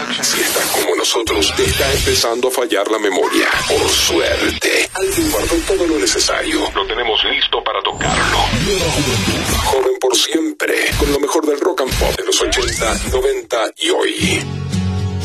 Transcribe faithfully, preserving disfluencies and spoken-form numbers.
Si estás como nosotros, te está empezando a fallar la memoria. Por suerte, alguien guardó todo lo necesario. Lo tenemos listo para tocarlo. Joven por siempre, con lo mejor del rock and pop de los ochenta, noventa y hoy.